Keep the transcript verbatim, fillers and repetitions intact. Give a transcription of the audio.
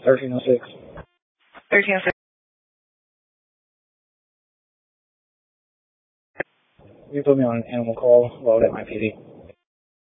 thirteen oh six. thirteen oh six. You put me on an animal call while at my P D.